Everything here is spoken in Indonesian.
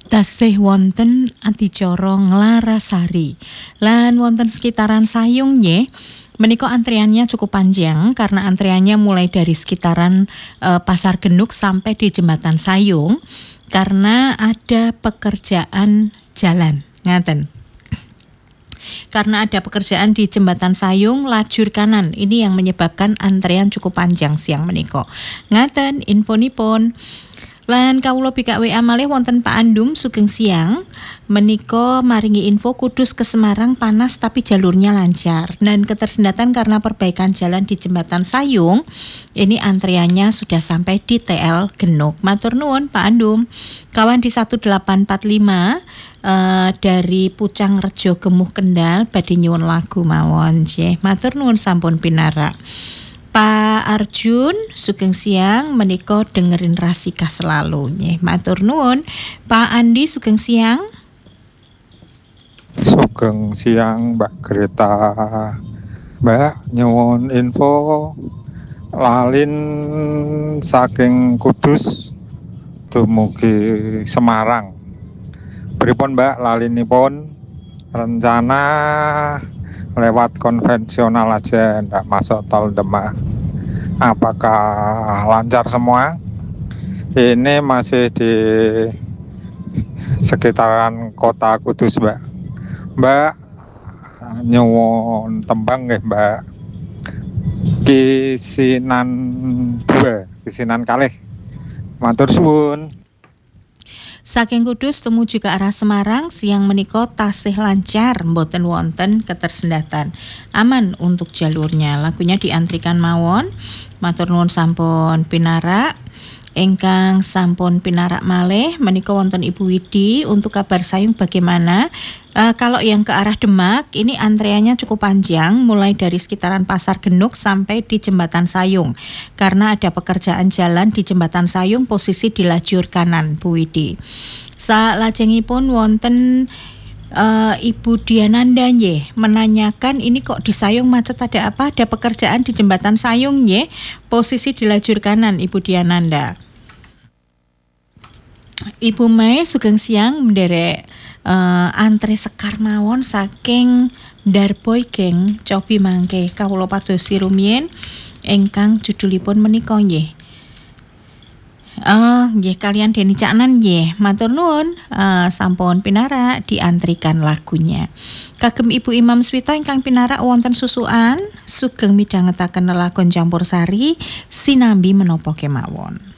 Tasih wonten adicara Nglarasari lan wonten sekitaran Sayung nggih. Menika antriannya cukup panjang karena antriannya mulai dari sekitaran Pasar Genuk sampai di Jembatan Sayung karena ada pekerjaan jalan. Ngaten. Karena ada pekerjaan di Jembatan Sayung lajur kanan. Ini yang menyebabkan antrean cukup panjang siang menika. Ngaten infonipun. Lan kawula bikak WA malih wonten Pak Andum sugeng siang. Menika maringi info Kudus ke Semarang panas tapi jalurnya lancar dan ketersendatan karena perbaikan jalan di Jembatan Sayung. Ini antriannya sudah sampai di TL Genuk. Matur nuwun Pak Andum. Kawan di 1845 dari Pucang Rejo Gemuh Kendal badhe nyuwun lagu mawon nggih. Matur nuwun sampun pinarak. Pak Arjun sugeng siang menika dengerin Rasika selalu nggih. Matur nuwun. Pak Andi sugeng siang. Sugeng siang Mbak Greta. Mbak nyuwun info lalin saking Kudus dumugi Semarang. Pripun Mbak lalinipun? Rencana lewat konvensional aja, ndak masuk tol Demak. Apakah lancar semua? Ini masih di sekitaran kota Kudus Mbak. Mbak nyuwun tembang nggih Mbak. Kisinan 2, kisinan kalih. Matur suwun. Saking Kudus tumuju ke arah Semarang siang menika tasih lancar mboten wonten ketersendatan. Aman untuk jalurnya. Lagunya diantrikan mawon. Matur nuwun sampun pinarak. Ingkang sampun pinarak malih menika wonten Ibu Widi. Untuk kabar Sayung bagaimana? Kalau yang ke arah Demak ini antreannya cukup panjang mulai dari sekitaran Pasar Genuk sampai di Jembatan Sayung karena ada pekerjaan jalan di Jembatan Sayung posisi di lajur kanan Bu Widi. Salajengipun wonten Ibu Diananda nggih menanyakan ini kok di Sayung macet ada apa? Ada pekerjaan di Jembatan Sayung nggih, posisi di lajur kanan Ibu Diananda. Ibu Mai sugeng siang menderek antre sekar mawon saking Darboy Geng Cobi mangke kawula padosi rumiyin ingkang judulipun menika nggih. Nggih kalian Deni Caknan nggih. Matur nuwun sampun pinarak diantrikan lagunya. Kagem Ibu Imam Swita ingkang pinarak wonten susukan sugeng midhangetaken lelagon campursari sinambi menapa kemawon.